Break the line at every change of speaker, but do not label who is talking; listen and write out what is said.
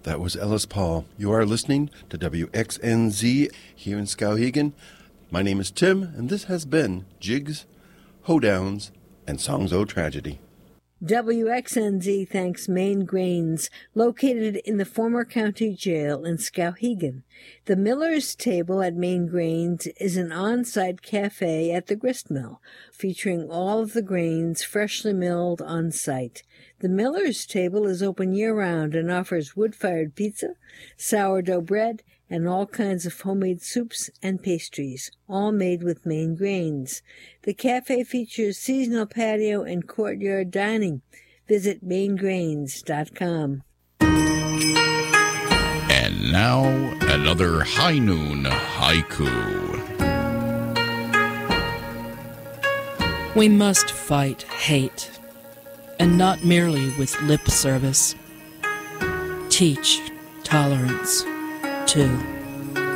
That was Ellis Paul. You are listening to WXNZ here in Skowhegan. My name is Tim, and this has been Jigs, Hoedowns, and Songs O' Tragedy.
WXNZ thanks Maine Grains, located in the former county jail in Skowhegan. The Miller's Table at Maine Grains is an on-site cafe at the grist mill, featuring all of the grains freshly milled on-site. The Miller's Table is open year-round and offers wood-fired pizza, sourdough bread, and all kinds of homemade soups and pastries, all made with Maine grains. The cafe features seasonal patio and courtyard dining. Visit mainegrains.com.
And now, another High Noon Haiku.
We must fight hate, and not merely with lip service. Teach tolerance, too.